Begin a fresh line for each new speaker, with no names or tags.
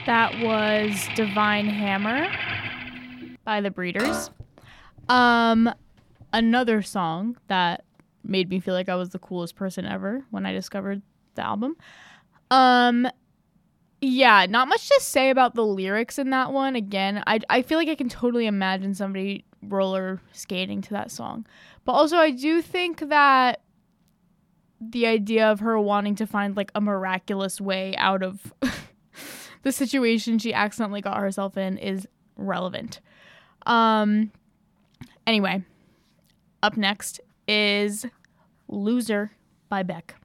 That was Divine Hammer by The Breeders. Another song that made me feel like I was the coolest person ever when I discovered the album. Yeah, not much to say about the lyrics in that one. Again, I feel like I can totally imagine somebody roller skating to that song. But also I do think that the idea of her wanting to find like a miraculous way out of the situation she accidentally got herself in is relevant. Anyway, up next is Loser by Beck.